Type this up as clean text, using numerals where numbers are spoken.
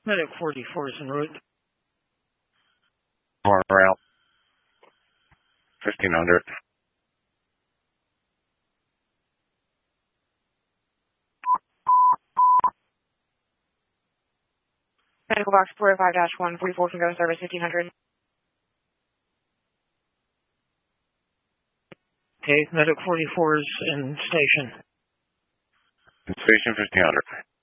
Medic 44 is en route. On route. 1500. Medical box 405-144 can go to service 1500. Okay, Medic 44 is in station. In station 1500.